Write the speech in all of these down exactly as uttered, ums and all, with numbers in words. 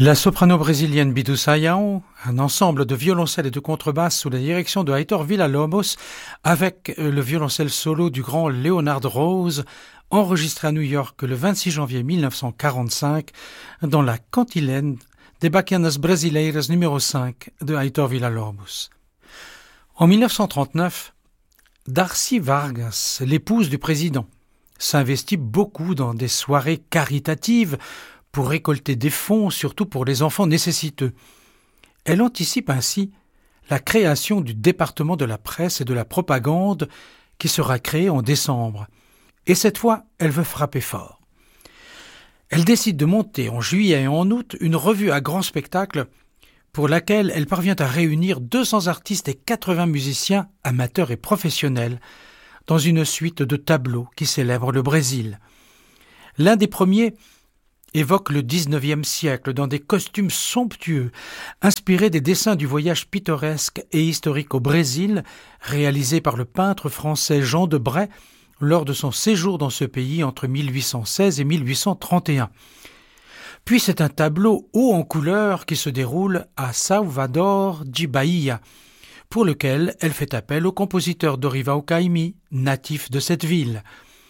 La soprano brésilienne Bidu Sayão, un ensemble de violoncelles et de contrebasses sous la direction de Heitor Villa-Lobos, avec le violoncelle solo du grand Leonard Rose, enregistré à New York le vingt-six janvier mille neuf cent quarante-cinq dans la cantilène des Baquianas Brasileiras numéro cinq de Heitor Villa-Lobos. En mille neuf cent trente-neuf, Darcy Vargas, l'épouse du président, s'investit beaucoup dans des soirées caritatives pour récolter des fonds, surtout pour les enfants nécessiteux. Elle anticipe ainsi la création du département de la presse et de la propagande qui sera créé en décembre. Et cette fois, elle veut frapper fort. Elle décide de monter en juillet et en août une revue à grand spectacle pour laquelle elle parvient à réunir deux cents artistes et quatre-vingts musiciens amateurs et professionnels dans une suite de tableaux qui célèbrent le Brésil. L'un des premiers évoque le dix-neuvième siècle dans des costumes somptueux, inspirés des dessins du voyage pittoresque et historique au Brésil, réalisé par le peintre français Jean de Bray lors de son séjour dans ce pays entre mille huit cent seize et mille huit cent trente et un. Puis c'est un tableau haut en couleurs qui se déroule à Salvador de Bahia, pour lequel elle fait appel au compositeur Dorival Caymmi, natif de cette ville.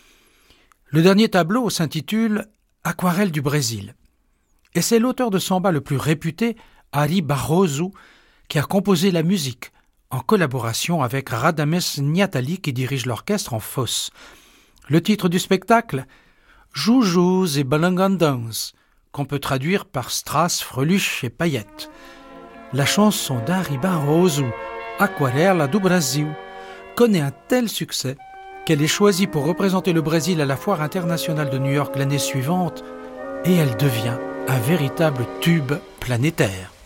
Le dernier tableau s'intitule Aquarelle du Brésil. Et c'est l'auteur de samba le plus réputé, Ari Barroso, qui a composé la musique, en collaboration avec Radames Niatali qui dirige l'orchestre en Fosse. Le titre du spectacle, Joujous et Balangandans, qu'on peut traduire par strass, freluches et paillettes. La chanson d'Ari Barroso, Aquarela do Brasil, connaît un tel succès qu'elle est choisie pour représenter le Brésil à la Foire internationale de New York l'année suivante, et elle devient un véritable tube planétaire.